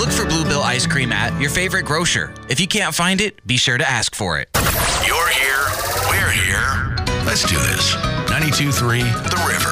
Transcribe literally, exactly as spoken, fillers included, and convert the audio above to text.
Look for Bluebell ice cream at your favorite grocer. If you can't find it, be sure to ask for it. You're here. We're here. Let's do this. ninety-two point three The River.